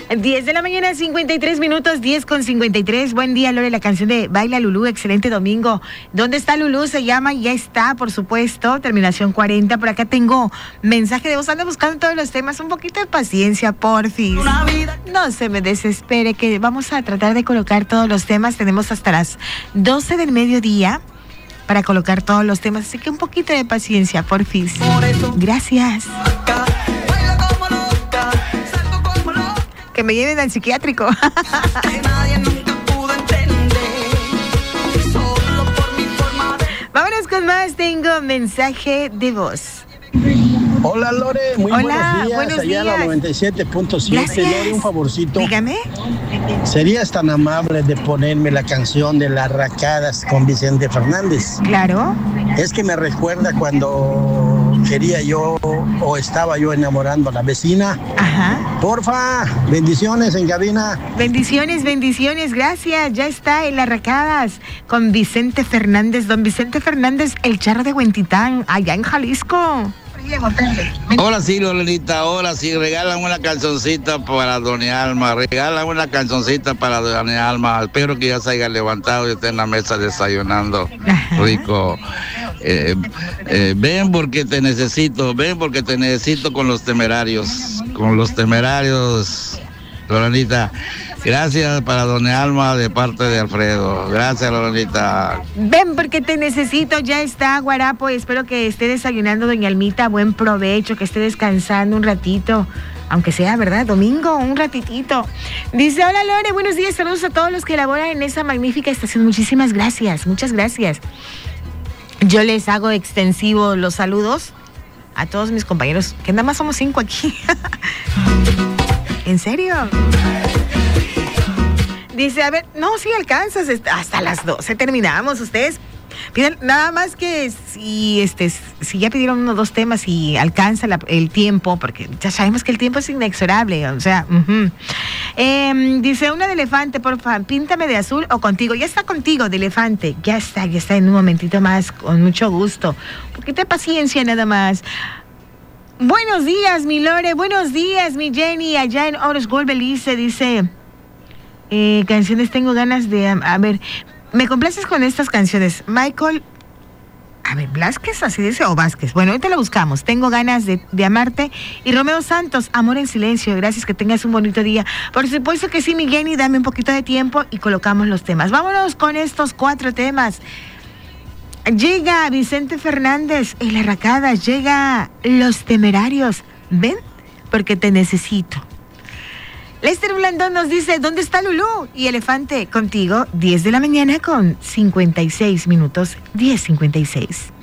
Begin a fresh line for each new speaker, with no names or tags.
10 de la mañana, 53 minutos, 10:53. Buen día, Lore, la canción de Baila Lulú, excelente domingo. ¿Dónde está Lulú? Se llama, ya está, por supuesto, terminación 40. Por acá tengo mensaje de voz, anda buscando todos los temas, un poquito de paciencia, porfis. No se me desespere, que vamos a tratar de colocar todos los temas. Tenemos hasta las 12 del mediodía para colocar todos los temas, así que un poquito de paciencia, porfis. Gracias. Que me lleven al psiquiátrico. Vámonos con más. Tengo mensaje de voz.
Hola, Lore, muy buenos días. Allá a la 97.7. Lore, un favorcito.
Dígame.
¿Serías tan amable de ponerme la canción de Las Racadas con Vicente Fernández?
Claro.
Es que me recuerda cuando quería yo o estaba yo enamorando a la vecina.
Ajá.
Porfa, bendiciones en cabina.
Bendiciones, gracias. Ya está en Las Racadas con Vicente Fernández. Don Vicente Fernández, el charro de Huentitán, allá en Jalisco.
Ahora sí, Lorenita, ahora sí, regalan una cancioncita para Doña Alma, para Doña Alma. Espero que ya se haya levantado y esté en la mesa desayunando. Ajá. Rico. Ven porque te necesito con los temerarios, Lorenita. Gracias para Doña Alma de parte de Alfredo. Gracias, Lorenita.
Ven porque te necesito, ya está, guarapo. Espero que esté desayunando Doña Almita. Buen provecho, que esté descansando un ratito. Aunque sea, ¿verdad? Domingo, un ratitito. Dice, hola Lore, buenos días, saludos a todos los que elaboran en esa magnífica estación. Muchísimas gracias, muchas gracias. Yo les hago extensivo los saludos a todos mis compañeros, que nada más somos 5 aquí. ¿En serio? Dice, a ver, no, sí alcanzas, hasta las 12 terminamos. Ustedes piden nada más que si ya pidieron 1 o 2 temas y alcanza el tiempo, porque ya sabemos que el tiempo es inexorable, o sea, dice, una de elefante, por favor, píntame de azul o contigo. Ya está contigo, de elefante, ya está en un momentito más, con mucho gusto. Un poquito de paciencia nada más. Buenos días, mi Lore, buenos días, mi Jenny, allá en Orosgol, Belice, dice... canciones tengo ganas de... A ver, me complaces con estas canciones. Michael... A ver, ¿Blázquez así dice o Vázquez? Bueno, ahorita la buscamos. Tengo ganas de amarte. Y Romeo Santos, Amor en Silencio. Gracias, que tengas un bonito día. Por supuesto que sí, mi Jenny, dame un poquito de tiempo y colocamos los temas. Vámonos con estos 4 temas. Llega Vicente Fernández en Las Racadas. Llega Los Temerarios. Ven, porque te necesito. Lester Blandón nos dice, ¿dónde está Lulú? Y Elefante, contigo, 10 de la mañana con 56 minutos, 10:56.